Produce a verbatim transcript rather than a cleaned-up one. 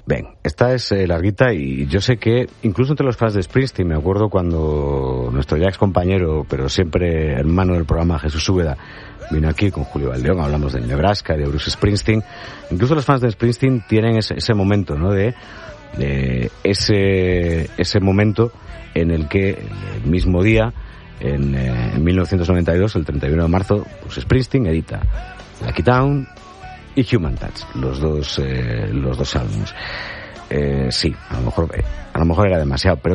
Ben, esta es eh, larguita y yo sé que incluso entre los fans de Springsteen, me acuerdo cuando nuestro ya ex compañero, pero siempre hermano del programa, Jesús Úbeda, vino aquí con Julio Valdeón, hablamos de Nebraska, de Bruce Springsteen. Incluso los fans de Springsteen tienen ese, ese momento, ¿no? De, de ese, ese momento en el que el mismo día, en, eh, en mil novecientos noventa y dos, el treinta y uno de marzo, Bruce Springsteen edita Lucky Town y Human Touch, los dos, eh, los dos álbumes. Eh, sí, a lo mejor, eh, a lo mejor era demasiado, pero